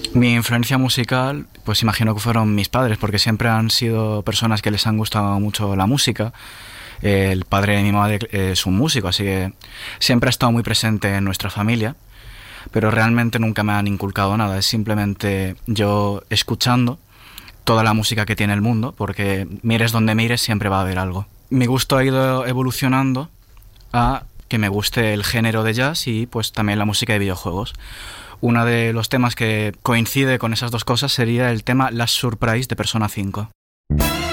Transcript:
Mi influencia musical, pues imagino que fueron mis padres, porque siempre han sido personas que les han gustado mucho la música. El padre de mi madre es un músico, así que siempre ha estado muy presente en nuestra familia, pero realmente nunca me han inculcado nada. Es simplemente yo escuchando toda la música que tiene el mundo, porque mires donde mires siempre va a haber algo. Mi gusto ha ido evolucionando a que me guste el género de jazz y pues también la música de videojuegos. Uno de los temas que coincide con esas dos cosas sería el tema Last Surprise de Persona 5.